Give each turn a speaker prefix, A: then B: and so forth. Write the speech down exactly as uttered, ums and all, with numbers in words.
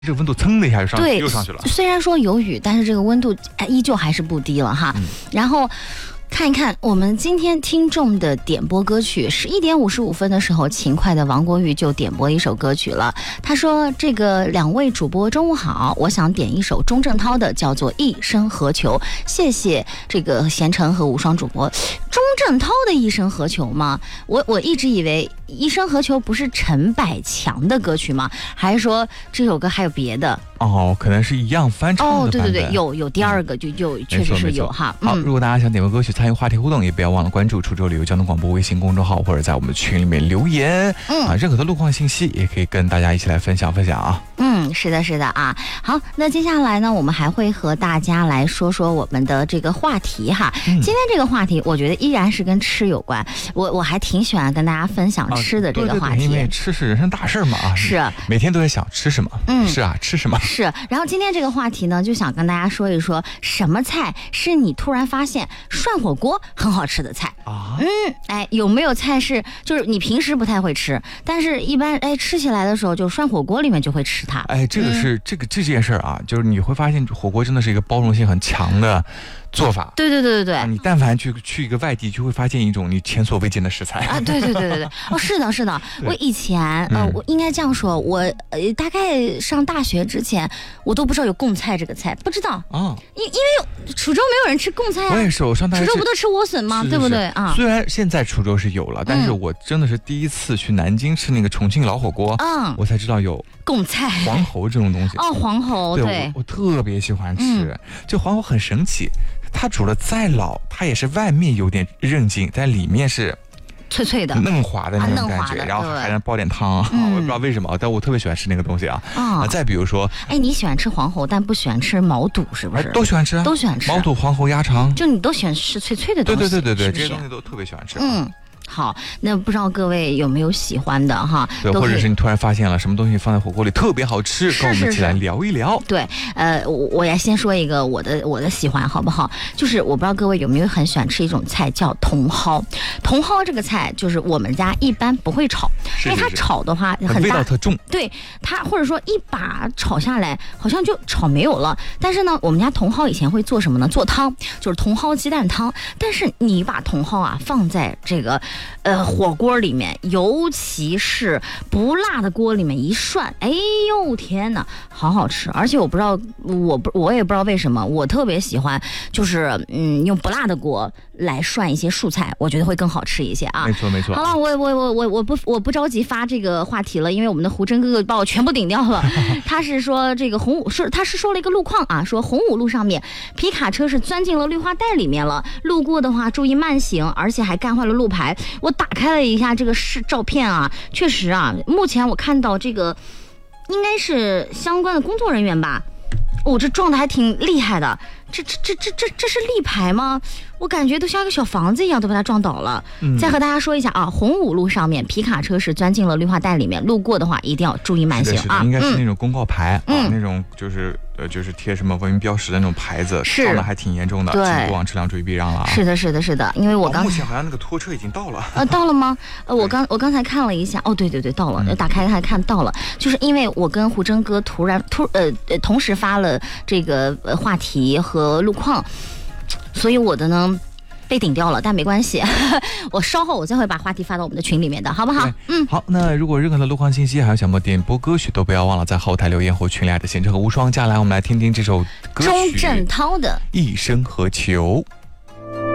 A: 这个温度噌的一下就上
B: 对
A: 又上去了。
B: 虽然说有雨，但是这个温度依旧还是不低了哈。嗯、然后。看一看我们今天听众的点播歌曲，十一点五十五分的时候，勤快的王国玉就点播一首歌曲了。他说：“这个两位主播中午好，我想点一首钟镇涛的，叫做《一生何求》。谢谢这个贤成和无双主播。钟镇涛的《一生何求》吗？我我一直以为《一生何求》不是陈百强的歌曲吗？还是说这首歌还有别的？”
A: 哦，可能是一样翻唱的版本。
B: 哦，对对对，有有第二个，就就确实是有哈。
A: 好，如果大家想点播歌曲参与话题互动，也不要忘了关注滁州旅游交通广播微信公众号，或者在我们的群里面留言。嗯啊，任何的路况信息也可以跟大家一起来分享分享啊。
B: 嗯，是的，是的啊。好，那接下来呢，我们还会和大家来说说我们的这个话题哈。嗯、今天这个话题，我觉得依然是跟吃有关。我我还挺喜欢跟大家分享吃的这个话题，啊、对对对，
A: 因为吃是人生大事嘛啊。
B: 是，
A: 每天都在想吃什么。嗯，是啊，吃什么。
B: 是，然后今天这个话题呢，就想跟大家说一说，什么菜是你突然发现涮火锅很好吃的菜啊？嗯，哎，有没有菜是就是你平时不太会吃，但是一般哎吃起来的时候，就涮火锅里面就会吃它。
A: 哎，这个是、嗯、这个这件事儿啊，就是你会发现火锅真的是一个包容性很强的做法。
B: 对对对对对，
A: 啊、你但凡去去一个外地，就会发现一种你前所未见的食材
B: 啊！对对对对对，哦，是的，是的，我以前呃，我应该这样说，我呃大概上大学之前，我都不知道有贡菜这个菜，不知道啊，因因为滁州没有人吃贡菜啊。
A: 我也是，我上大学
B: 滁州不都吃莴笋吗？
A: 是是是
B: 对不对啊？
A: 虽然现在滁州是有了，但是我真的是第一次去南京吃那个重庆老火锅，嗯，我才知道有
B: 贡菜、
A: 黄喉这种东西。
B: 哦，黄喉，
A: 对，
B: 对
A: 我, 我特别喜欢吃。嗯、这黄喉很神奇，它煮了再老，它也是外面有点韧劲，但里面是
B: 脆脆的、
A: 嫩滑的那种感觉，
B: 啊、
A: 然后还能包点汤、嗯啊，我也不知道为什么，但我特别喜欢吃那个东西啊。
B: 哦、
A: 啊，再比如说，
B: 哎，你喜欢吃黄喉，但不喜欢吃毛肚，是不是？
A: 都喜欢吃，
B: 都喜欢吃
A: 毛肚、黄喉、鸭肠，
B: 就你都喜欢吃脆脆的东西。
A: 对对对对对，
B: 是是
A: 这些东西都特别喜欢吃。
B: 嗯。好，那不知道各位有没有喜欢的哈？
A: 对，或者是你突然发现了什么东西放在火锅里特别好吃，
B: 是是是，
A: 跟我们一起来聊一聊。
B: 对，呃，我我也先说一个我的我的喜欢好不好？就是我不知道各位有没有很喜欢吃一种菜叫茼蒿。茼蒿这个菜就是我们家一般不会炒，
A: 是是是，
B: 因为它炒的话很大，
A: 味道特重。
B: 对，它或者说一把炒下来好像就炒没有了。但是呢，我们家茼蒿以前会做什么呢？做汤，就是茼蒿鸡蛋汤。但是你把茼蒿啊放在这个呃火锅里面，尤其是不辣的锅里面一涮，哎呦天哪，好好吃！而且我不知道，我不我也不知道为什么，我特别喜欢，就是嗯用不辣的锅来涮一些蔬菜，我觉得会更好吃一些啊。
A: 没错没错。
B: 好了，我我我我我不我不着急发这个话题了，因为我们的胡真哥哥把我全部顶掉了。他是说这个红五是他是说了一个路况啊，说红五路上面皮卡车是钻进了绿化带里面了，路过的话注意慢行，而且还干坏了路牌。我打开了一下这个是照片啊，确实啊，目前我看到这个应该是相关的工作人员吧。哦，这撞的还挺厉害的，这这这这这这是立牌吗？我感觉都像一个小房子一样，都被它撞倒了。嗯、再和大家说一下啊，红五路上面皮卡车是钻进了绿化带里面，路过的话一定要注意慢行啊。
A: 应该是那种公告牌、
B: 嗯、
A: 啊，那种就是呃就是贴什么文明标识的那种牌子，
B: 是
A: 撞的还挺严重的，请过往车辆注意避让了啊。
B: 是的，是的，是的，因为我刚、
A: 哦、目前好像那个拖车已经到了。
B: 呃，到了吗？呃，我刚我刚才看了一下，哦，对对对，到了，嗯、打开还看到了，就是因为我跟胡真哥突然突呃呃同时发了这个呃话题和路况，所以我的呢被顶掉了，但没关系，我稍后我再会把话题发到我们的群里面的，好不好？
A: 嗯，好。那如果任何的路况信息还有想播点播歌曲，都不要忘了在后台留言或群里的贤者和无双。接下来我们来听听这首歌曲，
B: 钟镇涛的
A: 《一生何求》。